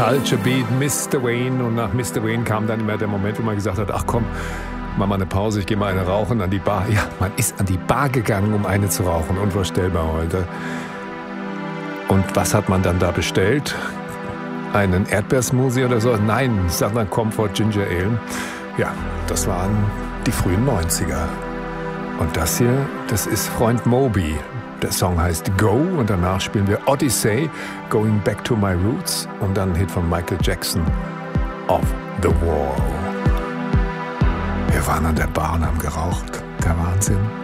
Culture Beat, Mr. Wayne. Und nach Mr. Wayne kam dann immer der Moment, wo man gesagt hat, ach komm, mach mal eine Pause, ich gehe mal eine rauchen an die Bar. Ja, man ist an die Bar gegangen, um eine zu rauchen. Unvorstellbar heute. Und was hat man dann da bestellt? Einen Erdbeersmoothie oder so? Nein, ich sag dann Comfort Ginger Ale. Ja, das waren die frühen 90er. Und das hier, das ist Freund Moby. Der Song heißt Go und danach spielen wir Odyssey, Going Back to My Roots und dann ein Hit von Michael Jackson, Off the Wall. Wir waren an der Bar und haben geraucht. Der Wahnsinn.